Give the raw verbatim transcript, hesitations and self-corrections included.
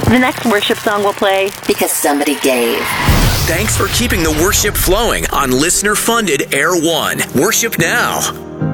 The next worship song will play because somebody gave. Thanks for keeping the worship flowing on listener-funded Air One. Worship now.